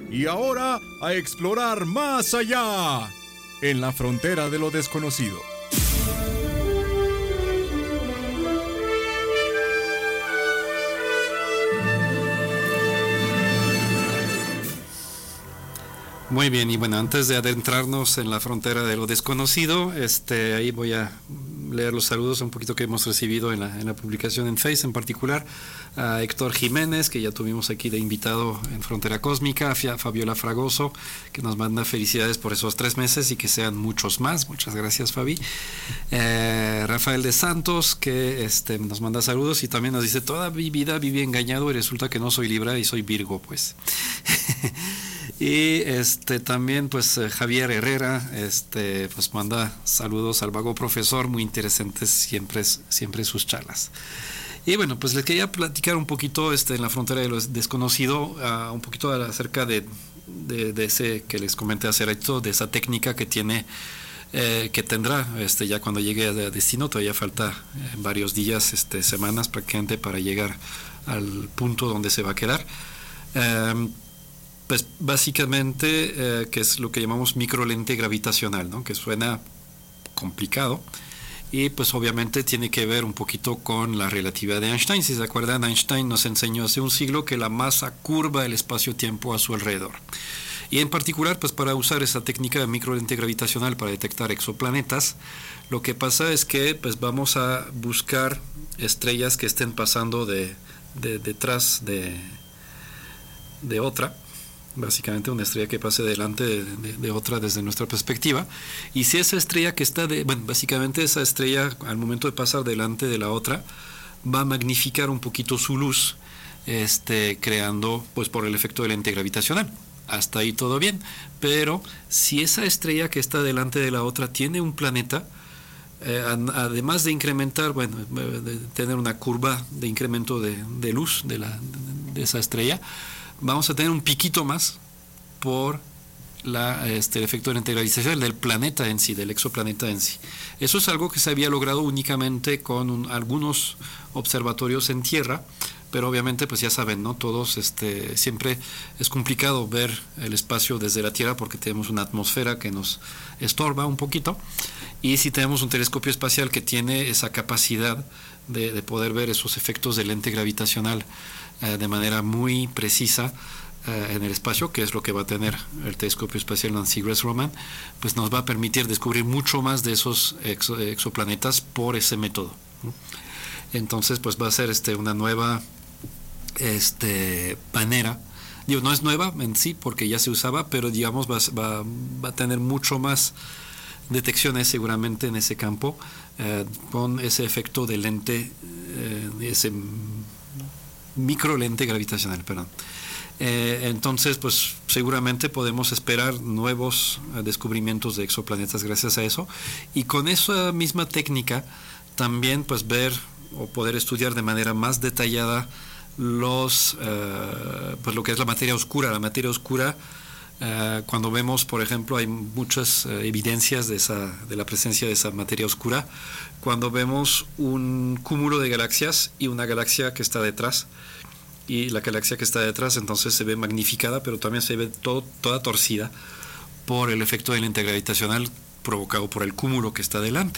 Y ahora a explorar más allá, en la frontera de lo desconocido. Muy bien, y bueno, antes de adentrarnos en la frontera de lo desconocido, ahí voy a leer los saludos un poquito que hemos recibido en la publicación en Face, en particular a Héctor Jiménez, que ya tuvimos aquí de invitado en Frontera Cósmica, a Fabiola Fragoso, que nos manda felicidades por esos 3 meses y que sean muchos más. Muchas gracias, Fabi. Rafael de Santos, que nos manda saludos y también nos dice: toda mi vida viví engañado y resulta que no soy Libra y soy Virgo, pues. Y también pues Javier Herrera pues manda saludos al vago profesor, muy interesantes siempre sus charlas. Y bueno, pues les quería platicar un poquito en la frontera de lo desconocido, un poquito acerca de ese que les comenté hace rato, de esa técnica que tiene, que tendrá ya cuando llegue a destino. Todavía falta varios días, semanas prácticamente para llegar al punto donde se va a quedar. Pues básicamente, que es lo que llamamos microlente gravitacional, ¿no? Que suena complicado y pues obviamente tiene que ver un poquito con la relatividad de Einstein. Si se acuerdan, Einstein nos enseñó hace un siglo que la masa curva el espacio-tiempo a su alrededor. Y en particular, pues para usar esa técnica de microlente gravitacional para detectar exoplanetas, lo que pasa es que pues vamos a buscar estrellas que estén pasando detrás de otra. Básicamente una estrella que pase delante de otra desde nuestra perspectiva. Y si esa estrella que está básicamente esa estrella al momento de pasar delante de la otra va a magnificar un poquito su luz, creando, pues por el efecto del lente gravitacional. Hasta ahí todo bien. Pero si esa estrella que está delante de la otra tiene un planeta, además de incrementar, de tener una curva de incremento de luz de esa estrella, vamos a tener un piquito más por el efecto de la integralización del planeta en sí, del exoplaneta en sí. Eso es algo que se había logrado únicamente con algunos observatorios en Tierra, pero obviamente pues ya saben, ¿no? Todos siempre es complicado ver el espacio desde la Tierra porque tenemos una atmósfera que nos estorba un poquito, y si tenemos un telescopio espacial que tiene esa capacidad de poder ver esos efectos del lente gravitacional de manera muy precisa en el espacio, que es lo que va a tener el telescopio espacial Nancy Grace Roman, pues nos va a permitir descubrir mucho más de esos exoplanetas por ese método. Entonces pues va a ser una nueva manera. Digo, no es nueva en sí porque ya se usaba, pero digamos va a tener mucho más detecciones seguramente en ese campo, con ese efecto de lente, ese microlente gravitacional, perdón. Entonces pues seguramente podemos esperar nuevos descubrimientos de exoplanetas gracias a eso, y con esa misma técnica también pues ver o poder estudiar de manera más detallada pues lo que es la materia oscura. La materia oscura, cuando vemos, por ejemplo, hay muchas evidencias de la presencia de esa materia oscura cuando vemos un cúmulo de galaxias y una galaxia que está detrás, y la galaxia que está detrás entonces se ve magnificada, pero también se ve toda torcida por el efecto del lente gravitacional provocado por el cúmulo que está delante.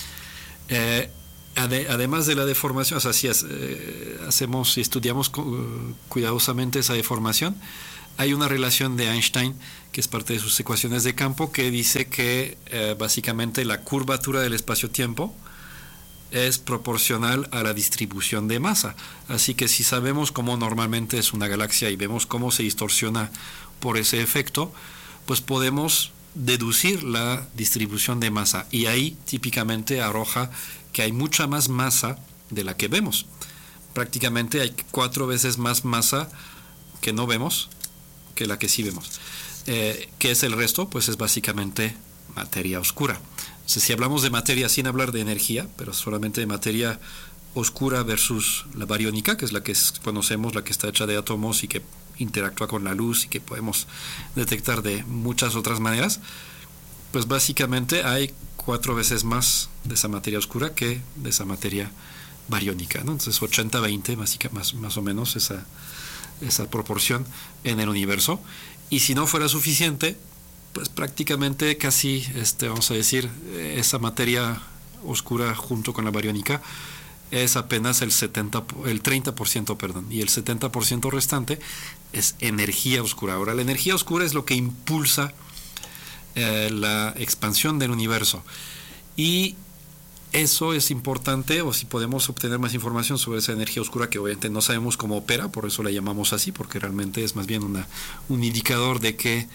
Además de la deformación, o sea, si hacemos y estudiamos cuidadosamente esa deformación, hay una relación de Einstein que es parte de sus ecuaciones de campo que dice que básicamente la curvatura del espacio-tiempo es proporcional a la distribución de masa. Así que si sabemos cómo normalmente es una galaxia y vemos cómo se distorsiona por ese efecto, pues podemos deducir la distribución de masa, y ahí típicamente arroja que hay mucha más masa de la que vemos. Prácticamente hay 4 veces más masa que no vemos que la que sí vemos. ¿Qué es el resto? Pues es básicamente materia oscura. O sea, si hablamos de materia sin hablar de energía, pero solamente de materia oscura versus la bariónica, que es la que conocemos, la que está hecha de átomos y que interactúa con la luz y que podemos detectar de muchas otras maneras, pues básicamente hay 4 veces más de esa materia oscura que de esa materia bariónica, ¿no? Entonces 80-20 más o menos esa proporción en el universo. Y si no fuera suficiente, pues prácticamente casi, vamos a decir, esa materia oscura junto con la bariónica es apenas el 30%, perdón, y el 70% restante es energía oscura. Ahora, la energía oscura es lo que impulsa la expansión del universo. Y eso es importante, o si podemos obtener más información sobre esa energía oscura, que obviamente no sabemos cómo opera, por eso la llamamos así, porque realmente es más bien un indicador de que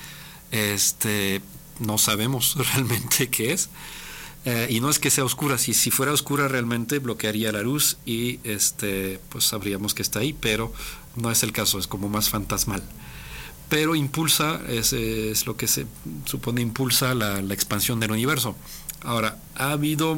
no sabemos realmente qué es. Y no es que sea oscura, si fuera oscura realmente bloquearía la luz y pues sabríamos que está ahí, pero no es el caso, es como más fantasmal. Pero impulsa, es lo que se supone impulsa la expansión del universo. Ahora, ha habido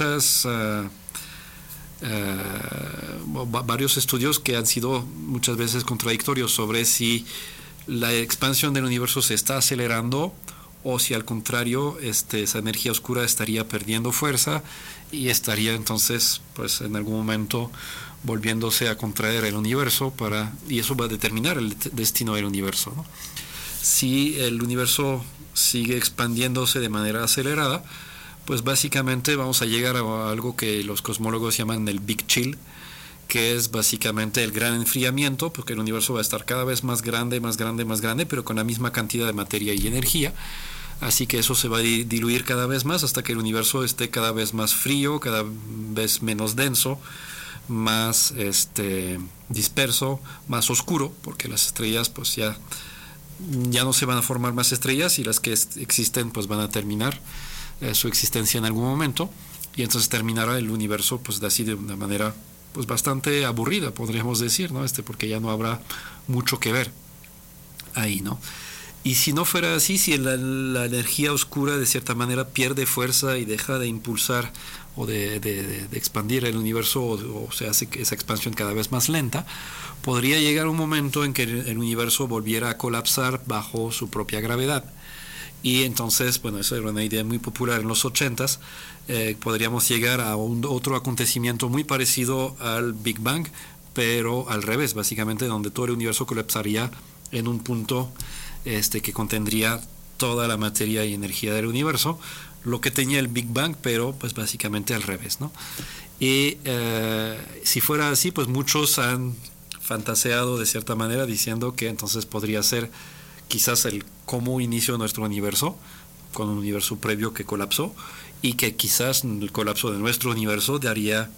varios estudios que han sido muchas veces contradictorios sobre si la expansión del universo se está acelerando o si al contrario esa energía oscura estaría perdiendo fuerza y estaría entonces pues en algún momento volviéndose a contraer el universo y eso va a determinar el destino del universo, ¿no? Si el universo sigue expandiéndose de manera acelerada, pues básicamente vamos a llegar a algo que los cosmólogos llaman el Big Chill, que es básicamente el gran enfriamiento, porque el universo va a estar cada vez más grande, más grande, más grande, pero con la misma cantidad de materia y energía. Así que eso se va a diluir cada vez más hasta que el universo esté cada vez más frío, cada vez menos denso, más disperso, más oscuro, porque las estrellas pues ya no se van a formar más estrellas y las que existen pues van a terminar su existencia en algún momento, y entonces terminará el universo pues así de una manera pues bastante aburrida, podríamos decir, ¿no? Porque ya no habrá mucho que ver ahí, ¿no? Y si no fuera así, si la energía oscura de cierta manera pierde fuerza y deja de impulsar o de expandir el universo, o se hace esa expansión cada vez más lenta, podría llegar un momento en que el universo volviera a colapsar bajo su propia gravedad. Y entonces, bueno, eso era una idea muy popular en los 80s, podríamos llegar a otro acontecimiento muy parecido al Big Bang, pero al revés, básicamente, donde todo el universo colapsaría en un punto que contendría toda la materia y energía del universo, lo que tenía el Big Bang, pero pues básicamente al revés, ¿no? Y si fuera así, pues muchos han fantaseado de cierta manera diciendo que entonces podría ser quizás cómo inició nuestro universo, con un universo previo que colapsó, y que quizás el colapso de nuestro universo daría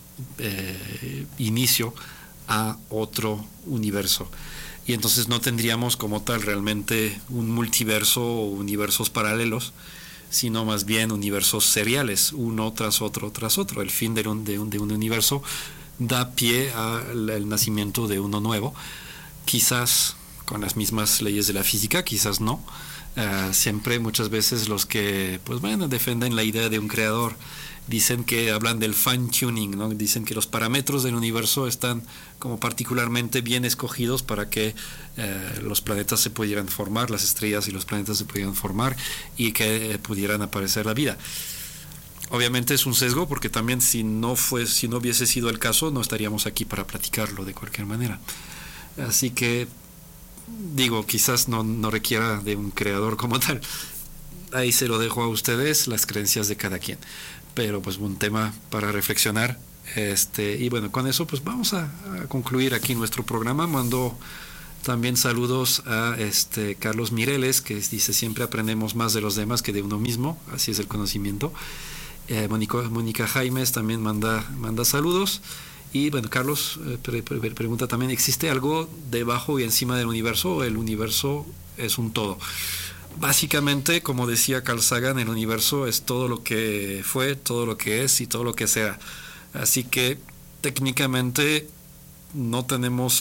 inicio a otro universo. Y entonces no tendríamos como tal realmente un multiverso o universos paralelos, sino más bien universos seriales, uno tras otro tras otro. El fin de un universo da pie al nacimiento de uno nuevo, quizás con las mismas leyes de la física, quizás no. Siempre, muchas veces, los que pues bueno, defienden la idea de un creador hablan del fine tuning, ¿no? Dicen que los parámetros del universo están como particularmente bien escogidos para que los planetas se pudieran formar, las estrellas y los planetas se pudieran formar y que pudieran aparecer la vida. Obviamente es un sesgo, porque también si no hubiese sido el caso, no estaríamos aquí para platicarlo de cualquier manera. Así que digo, quizás no requiera de un creador como tal. Ahí se lo dejo a ustedes, las creencias de cada quien. Pero pues un tema para reflexionar. Y bueno, con eso pues vamos a concluir aquí nuestro programa. Mando también saludos a Carlos Mireles, que dice: siempre aprendemos más de los demás que de uno mismo. Así es el conocimiento. Mónica Jaimes también manda saludos. Y bueno, Carlos pregunta también: ¿existe algo debajo y encima del universo, o el universo es un todo? Básicamente, como decía Carl Sagan, el universo es todo lo que fue, todo lo que es y todo lo que será. Así que técnicamente no tenemos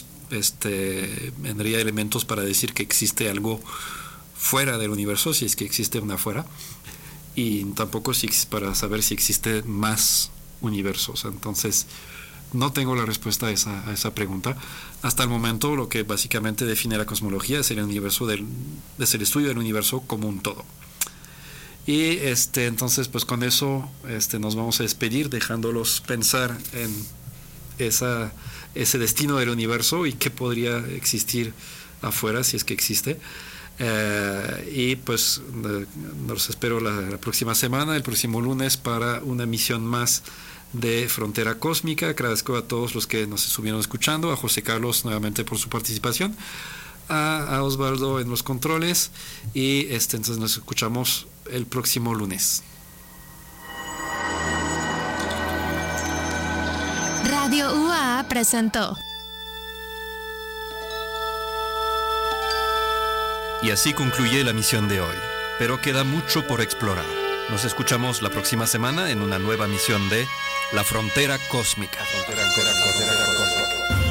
en realidad elementos para decir que existe algo fuera del universo, si es que existe una fuera, y tampoco para saber si existe más universos. Entonces no tengo la respuesta a esa pregunta. Hasta el momento, lo que básicamente define la cosmología es el estudio del universo como un todo. Y entonces, pues con eso nos vamos a despedir, dejándolos pensar en ese destino del universo y qué podría existir afuera, si es que existe. Y pues los espero la próxima semana, el próximo lunes, para una emisión más de Frontera Cósmica. Agradezco a todos los que nos estuvieron escuchando, a José Carlos nuevamente por su participación, a Osvaldo en los controles, y entonces nos escuchamos el próximo lunes. Radio UA presentó. Y así concluye la misión de hoy, pero queda mucho por explorar. Nos escuchamos la próxima semana en una nueva misión de La Frontera Cósmica.